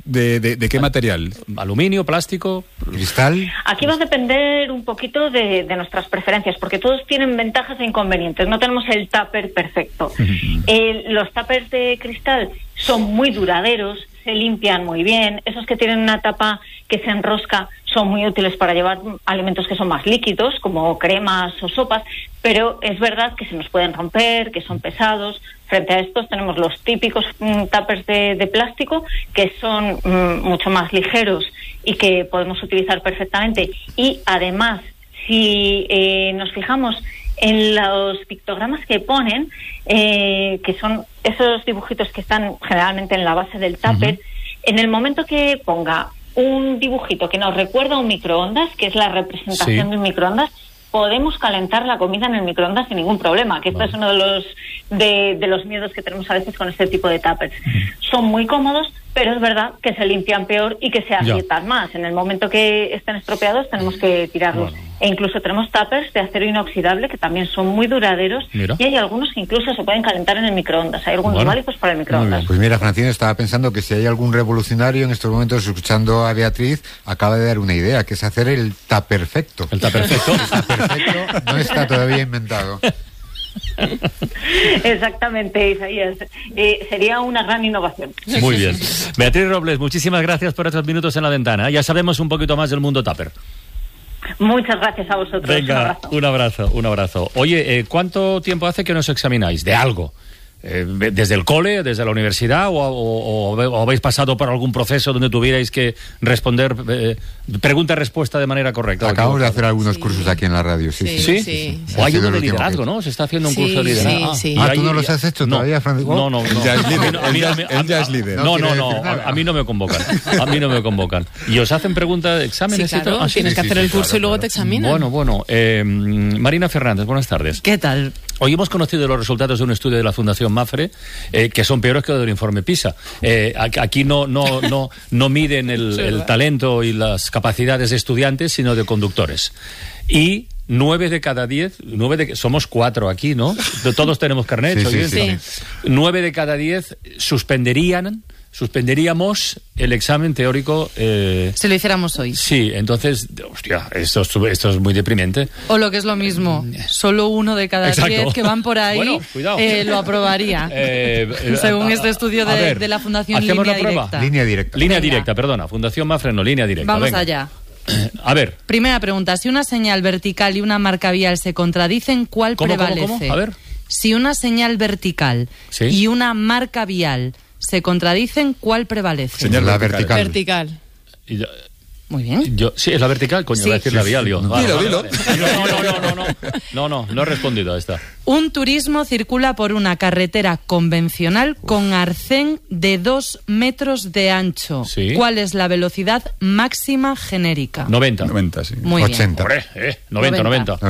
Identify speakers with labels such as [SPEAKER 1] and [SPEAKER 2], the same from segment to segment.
[SPEAKER 1] ¿De qué material?
[SPEAKER 2] ¿Aluminio, plástico,
[SPEAKER 1] cristal?
[SPEAKER 3] Aquí va a depender un poquito de nuestras preferencias, porque todos tienen ventajas e inconvenientes. No tenemos el tupper perfecto. Los tuppers de cristal son muy duraderos, se limpian muy bien. Esos que tienen una tapa que se enrosca son muy útiles para llevar alimentos que son más líquidos, como cremas o sopas, pero es verdad que se nos pueden romper, que son pesados. Frente a estos tenemos los típicos tuppers de plástico, que son mucho más ligeros y que podemos utilizar perfectamente. Y además, si nos fijamos en los pictogramas que ponen, que son esos dibujitos que están generalmente en la base del tupper, en el momento que ponga un dibujito que nos recuerda a un microondas, que es la representación de un microondas, podemos calentar la comida en el microondas sin ningún problema, que esto es uno de los miedos que tenemos a veces con este tipo de tuppers. Son muy cómodos, pero es verdad que se limpian peor y que se agrietan más. En el momento que estén estropeados tenemos que tirarlos. E incluso tenemos tuppers de acero inoxidable que también son muy duraderos. Y hay algunos que incluso se pueden calentar en el microondas. Hay algunos válidos para el microondas.
[SPEAKER 4] Pues mira, Francina, estaba pensando que si hay algún revolucionario en estos momentos escuchando a Beatriz, acaba de dar una idea, que es hacer el tupperfecto.
[SPEAKER 2] ¿El tupperfecto?
[SPEAKER 4] El tupperfecto no está todavía inventado.
[SPEAKER 3] Exactamente, Isaías. Sería una gran innovación.
[SPEAKER 2] Muy bien. Beatriz Robles, muchísimas gracias por estos minutos en La Ventana. Ya sabemos un poquito más del mundo tupper.
[SPEAKER 3] Muchas gracias a vosotros.
[SPEAKER 2] Venga, un abrazo. Oye, ¿cuánto tiempo hace que nos examináis de algo? ¿Desde el cole, desde la universidad o habéis pasado por algún proceso donde tuvierais que responder pregunta-respuesta de manera correcta?
[SPEAKER 4] Acabamos de hacer algunos cursos aquí en la radio, sí.
[SPEAKER 2] O hay uno de liderazgo, ¿no? Se está haciendo un curso de liderazgo.
[SPEAKER 4] ¿Tú no los has hecho todavía, Francisco?
[SPEAKER 2] No.
[SPEAKER 1] Él ya es líder.
[SPEAKER 2] No, a mí no me convocan. ¿Y os hacen preguntas, exámenes?
[SPEAKER 5] Sí, claro, tienes que hacer el curso y luego te examinan.
[SPEAKER 2] Bueno. Marina Fernández, buenas tardes.
[SPEAKER 5] ¿Qué tal?
[SPEAKER 2] Hoy hemos conocido los resultados de un estudio de la Fundación Mapfre, que son peores que los del informe PISA. Aquí no miden el talento y las capacidades de estudiantes, sino de conductores. Y 9 de cada 10, somos 4 aquí, ¿no? Todos tenemos carnet.
[SPEAKER 4] Sí.
[SPEAKER 2] 9 de cada 10 suspenderíamos el examen teórico.
[SPEAKER 5] Si lo hiciéramos hoy.
[SPEAKER 2] Sí, entonces, hostia, esto es muy deprimente.
[SPEAKER 5] O lo que es lo mismo, solo 1 de cada 10 que van por ahí lo aprobaría. Según este estudio de la Fundación
[SPEAKER 4] Línea Directa.
[SPEAKER 2] Perdona, Fundación Mapfre, Línea Directa.
[SPEAKER 5] Vamos allá.
[SPEAKER 2] A ver.
[SPEAKER 5] Primera pregunta, si una señal vertical y una marca vial se contradicen, ¿cuál prevalece?
[SPEAKER 2] ¿Cómo? A ver.
[SPEAKER 5] Si una señal vertical y una marca vial se contradicen, ¿cuál prevalece?
[SPEAKER 4] Señal
[SPEAKER 5] vertical. Muy bien.
[SPEAKER 2] Sí, es la vertical, coño, voy a decir la vial yo.
[SPEAKER 1] Dilo.
[SPEAKER 2] No he respondido a esta.
[SPEAKER 5] Un turismo circula por una carretera convencional con arcén de 2 metros de ancho.
[SPEAKER 2] Sí.
[SPEAKER 5] ¿Cuál es la velocidad máxima genérica?
[SPEAKER 1] 90, sí.
[SPEAKER 5] Muy
[SPEAKER 4] 80.
[SPEAKER 5] bien.
[SPEAKER 2] 90.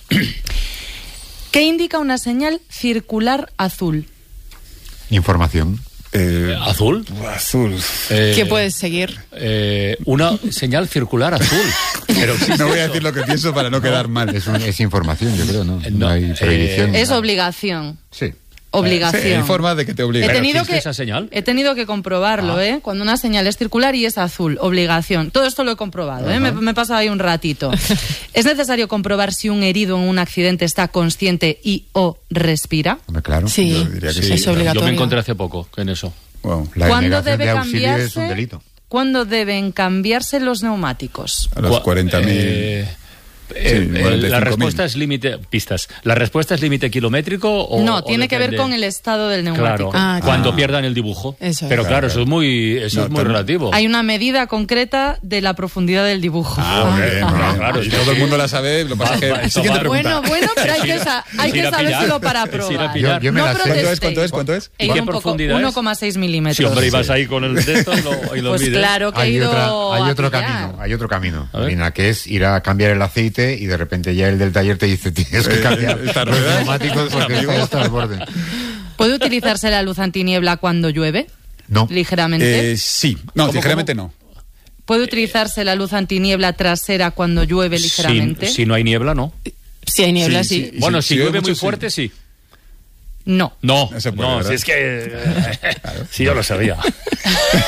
[SPEAKER 5] ¿Qué indica una señal circular azul?
[SPEAKER 4] Información.
[SPEAKER 2] ¿Azul?
[SPEAKER 5] ¿Qué puedes seguir?
[SPEAKER 2] Una señal circular azul. Pero
[SPEAKER 1] no voy a decir lo que pienso para no quedar mal.
[SPEAKER 4] Es información, yo creo, ¿no? No hay prohibición.
[SPEAKER 5] Es obligación.
[SPEAKER 4] Sí.
[SPEAKER 5] Obligación.
[SPEAKER 1] Sí, hay forma de que te obliguen.
[SPEAKER 2] ¿Esa señal?
[SPEAKER 5] He tenido que comprobarlo, Cuando una señal es circular y es azul, obligación. Todo esto lo he comprobado, me he pasado ahí un ratito. ¿Es necesario comprobar si un herido en un accidente está consciente y o respira?
[SPEAKER 4] Claro.
[SPEAKER 5] Sí,
[SPEAKER 1] yo diría que sí.
[SPEAKER 5] Es obligatorio.
[SPEAKER 2] Yo me encontré hace poco en eso.
[SPEAKER 4] Wow. La denegación de auxilio es un delito.
[SPEAKER 5] ¿Cuándo deben cambiarse los neumáticos?
[SPEAKER 1] A los 40.000...
[SPEAKER 2] la respuesta es límite ¿La respuesta es límite kilométrico o
[SPEAKER 5] no? Tiene que ver con el estado del neumático.
[SPEAKER 2] Claro, cuando pierdan el dibujo. Pero claro, eso es muy relativo.
[SPEAKER 5] Hay una medida concreta de la profundidad del dibujo.
[SPEAKER 1] Claro, y todo el mundo la sabe. Lo pasa que siguiente pregunta.
[SPEAKER 5] Bueno, pero hay que sabérselo para probar.
[SPEAKER 4] Yo me la sé.
[SPEAKER 1] ¿Cuánto es?
[SPEAKER 2] ¿Y qué profundidad es?
[SPEAKER 5] 1,6 milímetros.
[SPEAKER 2] Sí, hombre, y vas ahí con el dedo y lo
[SPEAKER 5] pues
[SPEAKER 2] mides.
[SPEAKER 5] Claro que
[SPEAKER 4] hay otro camino, Marina, que es ir a cambiar el aceite y de repente ya el del taller te dice tienes que cambiar los neumáticos porque está al borde.
[SPEAKER 5] ¿Puede utilizarse la luz antiniebla cuando llueve?
[SPEAKER 4] No.
[SPEAKER 5] ¿Ligeramente?
[SPEAKER 1] Sí. No, ligeramente no.
[SPEAKER 5] ¿Puede utilizarse la luz antiniebla trasera cuando llueve ligeramente?
[SPEAKER 2] Si no hay niebla, no.
[SPEAKER 5] Si hay niebla, sí.
[SPEAKER 2] Bueno, si llueve muy fuerte, sí.
[SPEAKER 5] No.
[SPEAKER 2] No, si es que... Sí, yo lo sabía.